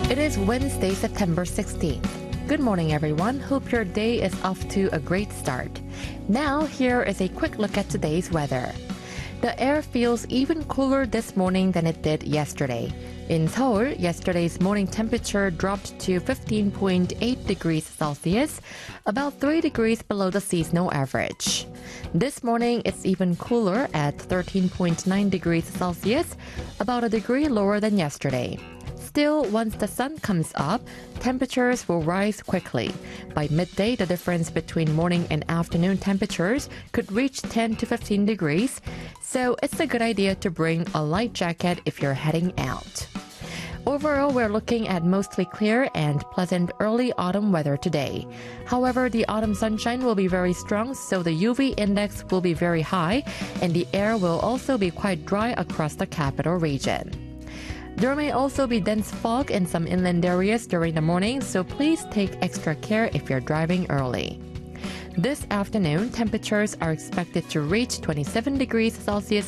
It is Wednesday, September 16th. Good morning, everyone. Hope your day is off to a great start. Now, here is a quick look at today's weather. The air feels even cooler this morning than it did yesterday. In Seoul, yesterday's morning temperature dropped to 15.8 degrees Celsius, about 3 degrees below the seasonal average. This morning, it's even cooler at 13.9 degrees Celsius, about a degree lower than yesterday. Still, once the sun comes up, temperatures will rise quickly. By midday, the difference between morning and afternoon temperatures could reach 10 to 15 degrees, so it's a good idea to bring a light jacket if you're heading out. Overall, we're looking at mostly clear and pleasant early autumn weather today. However, the autumn sunshine will be very strong, so the UV index will be very high, and the air will also be quite dry across the capital region. There may also be dense fog in some inland areas during the morning, so please take extra care if you're driving early. This afternoon, temperatures are expected to reach 27 degrees Celsius